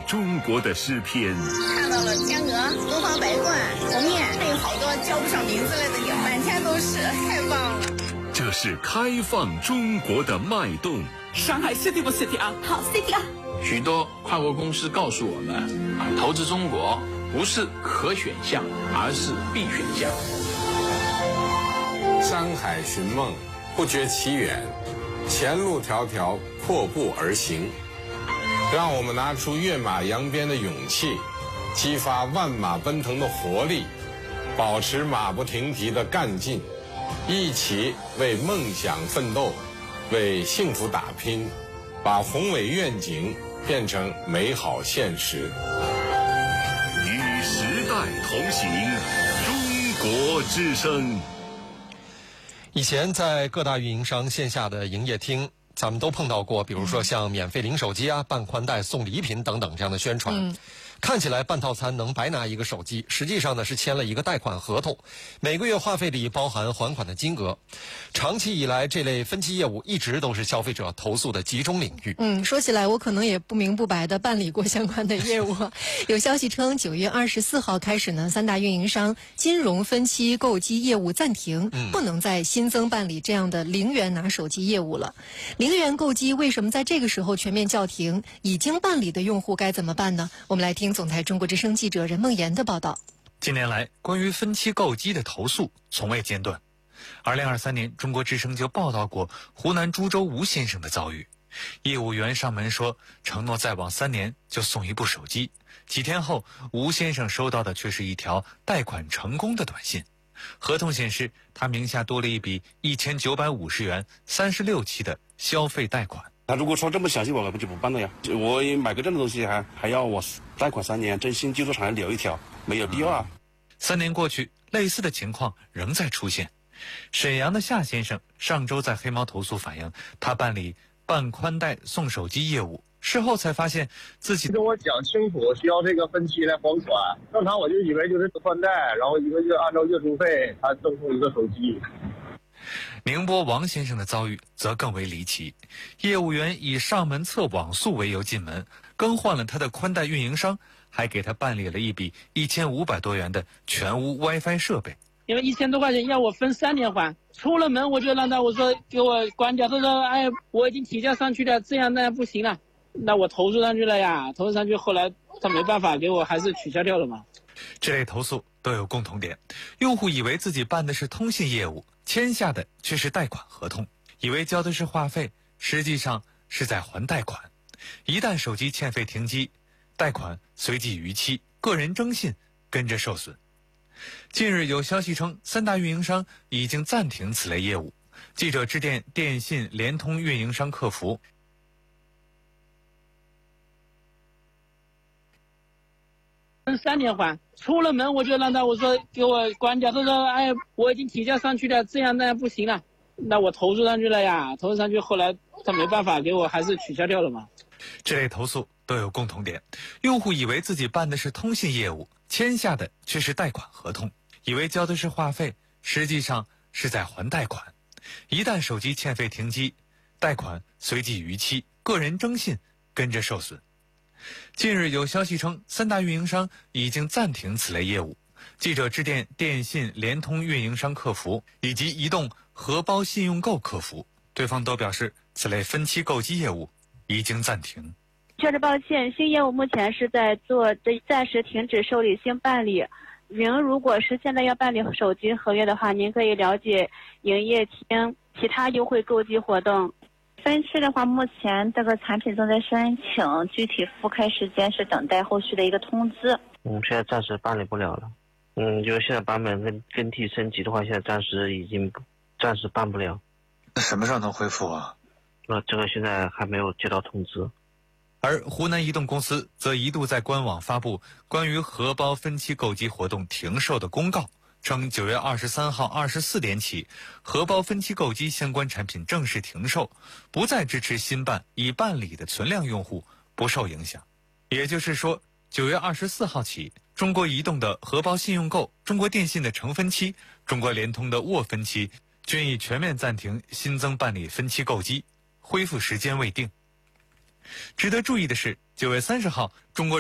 中国的诗篇。 看到了天鹅、东方白鹳、红雁，还有好多叫不上名字来的鸟，满天都是，太棒了。 这是开放中国的脉动。 上海 City 不 City 啊？ 好 City 啊！ 许多跨国公司告诉我们，投资中国不是可选项，而是必选项。 山海寻梦，不觉其远，前路迢迢，阔步而行。让我们拿出跃马扬鞭的勇气，激发万马奔腾的活力，保持马不停蹄的干劲，一起为梦想奋斗，为幸福打拼，把宏伟愿景变成美好现实。 与时代同行，中国之声。 以前在各大运营商线下的营业厅，咱们都碰到过，比如说像免费领手机啊、办宽带、送礼品等等这样的宣传。看起来办套餐能白拿一个手机，实际上呢是签了一个贷款合同，每个月话费里包含还款的金额。长期以来，这类分期业务一直都是消费者投诉的集中领域。 说起来我可能也不明不白的办理过相关的业务。有消息称9月24号开始呢，3大运营商金融分期购机业务暂停，不能再新增办理这样的0元拿手机业务了。0元购机为什么在这个时候全面叫停？已经办理的用户该怎么办呢？我们来听总台中国之声记者任梦妍的报道。 近年来，关于分期购机的投诉从未间断。2023年，中国之声就报道过湖南株洲吴先生的遭遇。业务员上门说，承诺再往3年就送一部手机。几天后，吴先生收到的却是一条贷款成功的短信。合同显示，他名下多了一笔1950元36期的消费贷款。 他如果说这么详细，我就不办了呀。我买个这种东西还要我贷款3年，征信记录上还留一条，没有必要啊。 3年过去，类似的情况仍在出现。沈阳的夏先生上周在黑猫投诉反映，他办理办宽带送手机业务，事后才发现自己跟我讲清楚需要这个分期来还款，正常我就以为就是宽带，然后一个月按照月收费，他赠送一个手机。 宁波王先生的遭遇则更为离奇，业务员以上门测网速为由进门，更换了他的宽带运营商，还给他办理了一笔1500多元的全屋 WiFi 设备。 因为1000多块钱要我分3年还，出了门我就让他我说给我关掉，他说哎我已经提交上去了，这样那不行了，那我投诉上去了呀，投诉上去后来他没办法给我还是取消掉了嘛。 这类投诉都有共同点，用户以为自己办的是通信业务，签下的却是贷款合同，以为交的是话费，实际上是在还贷款。一旦手机欠费停机，贷款随即逾期，个人征信跟着受损。近日有消息称，3大运营商已经暂停此类业务。记者致电电信、联通运营商客服， 分3年还，出了门我就让他我说给我关掉，他说哎我已经提交上去了，这样那不行了，那我投诉上去了呀，投诉上去后来他没办法给我还是取消掉了嘛。 这类投诉都有共同点，用户以为自己办的是通信业务，签下的却是贷款合同，以为交的是话费，实际上是在还贷款。一旦手机欠费停机，贷款随即逾期，个人征信跟着受损。近日有消息称，3大运营商已经暂停此类业务。记者致电电信、联通运营商客服以及移动荷包信用购客服，对方都表示此类分期购机业务已经暂停。 确实抱歉，新业务目前是在做暂时停止受理新办理。您如果是现在要办理手机合约的话，您可以了解营业厅其他优惠购机活动。分期的话，目前这个产品正在申请，具体复开时间是等待后续的一个通知。 现在暂时办理不了了。就是现在版本更替升级的话，现在暂时办不了。 那什么时候能恢复啊？ 这个现在还没有接到通知。 而湖南移动公司则一度在官网发布关于荷包分期购机活动停售的公告，称9月23号24点起，荷包分期购机相关产品正式停售，不再支持新办已办理的存量用户不受影响。也就是说，9月24号起，中国移动的荷包信用购、中国电信的成分期、中国联通的握分期均已全面暂停新增办理分期购机，恢复时间未定。值得注意的是，9月30号，中国